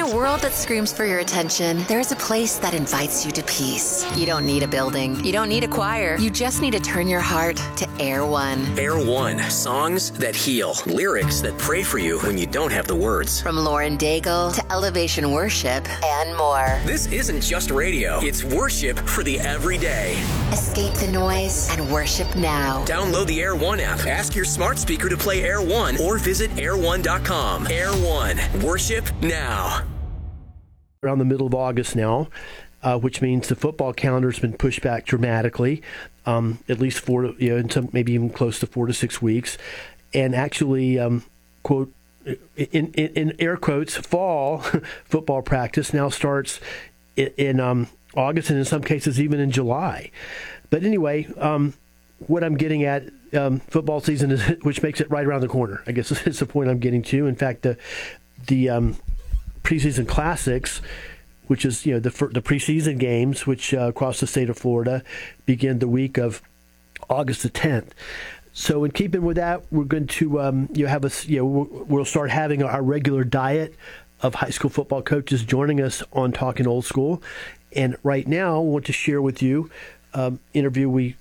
a world that screams for your attention, there is a place that invites you to peace. You don't need a building. You don't need a choir. You just need to turn your heart to Air One. Air One. Songs that heal. Lyrics that pray for you when you don't have the words. From Lauren Daigle to Elevation Worship and more. This isn't just radio. It's worship for the everyday. Escape the noise and worship now. Download the Air One app. Ask your smart speaker to play Air One or visit air1.com. Air One. Worship now. Around the middle of August now, which means the football calendar's been pushed back dramatically, at least maybe even close to 4 to 6 weeks. And actually, quote, in air quotes, fall football practice now starts in August and in some cases even in July. But anyway, what I'm getting at, football season is, which makes it right around the corner, I guess is the point I'm getting to. In fact, the preseason classics, which is the preseason games, which across the state of Florida begin the week of August the 10th. So in keeping with that, we're going to we'll start having our regular diet of high school football coaches joining us on Talking Old School. And right now, I want to share with you interview we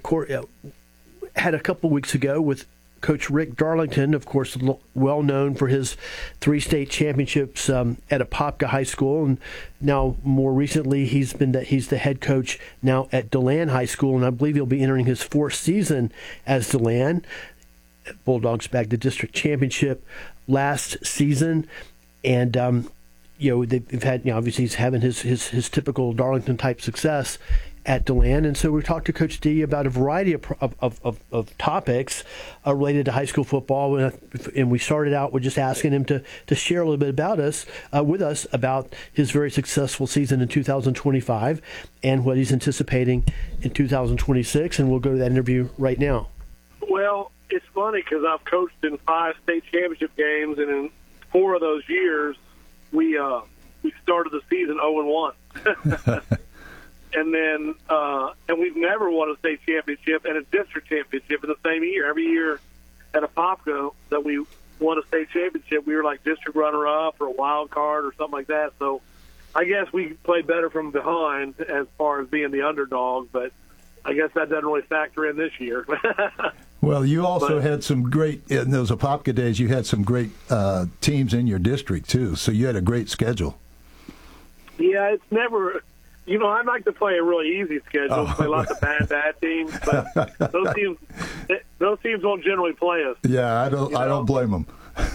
had a couple weeks ago with Coach Rick Darlington, of course, well known for his 3 state championships at Apopka High School, and now more recently he's the head coach now at DeLand High School, and I believe he'll be entering his 4th season as DeLand. Bulldogs bagged the district championship last season, and they've had obviously he's having his typical Darlington type success at DeLand. And so we talked to Coach D about a variety of topics related to high school football, and we started out with just asking him to share a little bit with us about his very successful season in 2025 and what he's anticipating in 2026, and we'll go to that interview right now. Well, it's funny because I've coached in 5 state championship games, and in 4 of those years we started the season 0-1. And then, and we've never won a state championship and a district championship in the same year. Every year at Apopka that we won a state championship, we were like district runner-up or a wild card or something like that. So I guess we played better from behind as far as being the underdog, but I guess that doesn't really factor in this year. Well, you also had some great, in those Apopka days, you had some great teams in your district, too. So you had a great schedule. Yeah, it's never... I'd like to play a really easy schedule, play lots of bad teams, but those teams won't generally play us. Yeah, I don't blame them.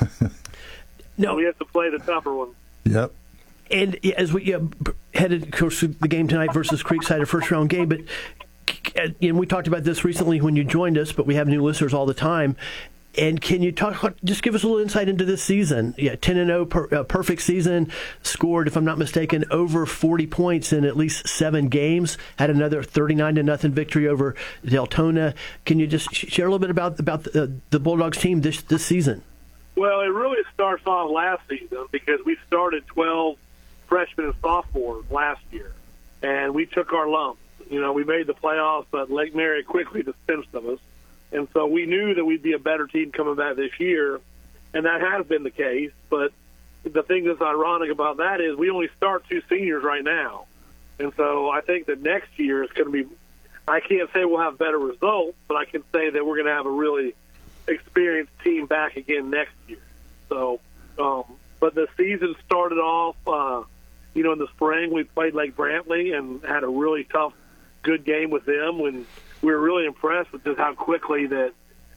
No, we have to play the tougher ones. Yep. And as we headed, of course, to the game tonight versus Creekside, a first-round game, but and we talked about this recently when you joined us, but we have new listeners all the time. And can you just give us a little insight into this season? Yeah, 10-0, perfect season, scored, if I'm not mistaken, over 40 points in at least 7 games, had another 39-0 victory over Deltona. Can you just share a little bit about the Bulldogs team this season? Well, it really starts off last season because we started 12 freshmen and sophomores last year, and we took our lumps. We made the playoffs, but Lake Mary quickly dispensed of us. And so we knew that we'd be a better team coming back this year, and that has been the case. But the thing that's ironic about that is we only start 2 seniors right now. And so I think that next year is going to be – I can't say we'll have better results, but I can say that we're going to have a really experienced team back again next year. So, but the season started off, in the spring. We played Lake Brantley and had a really tough, good game with them when – we were really impressed with just how quickly that,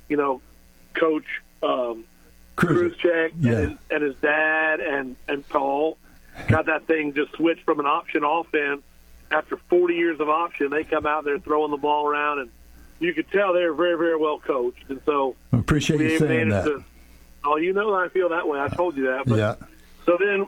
Coach Kruzchek and his dad and Paul got that thing just switched from an option offense. After 40 years of option, they come out there throwing the ball around, and you could tell they were very, very well coached. And so I appreciate you saying that. I feel that way. I told you that. But, yeah. So then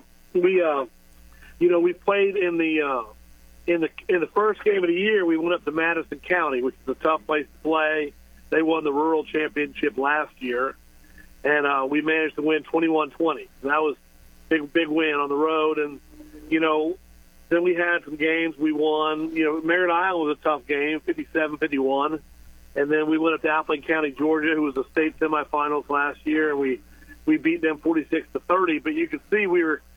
we played in the first game of the year, we went up to Madison County, which is a tough place to play. They won the rural championship last year, and we managed to win 21-20. That was a big win on the road. And, then we had some games we won. Merritt Island was a tough game, 57-51. And then we went up to Appling County, Georgia, who was the state semifinals last year, and we beat them 46-30. But you could see we were –